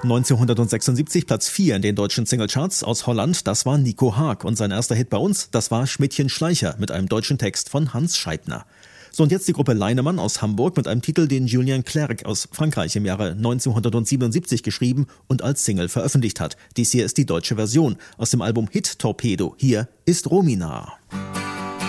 1976 Platz 4 in den deutschen Singlecharts aus Holland, das war Nico Haag. Und sein erster Hit bei uns, das war Schmidtchen Schleicher mit einem deutschen Text von Hans Scheibner. So, und jetzt die Gruppe Leinemann aus Hamburg mit einem Titel, den Julien Clerc aus Frankreich im Jahre 1977 geschrieben und als Single veröffentlicht hat. Dies hier ist die deutsche Version aus dem Album Hit Torpedo. Hier ist Romina.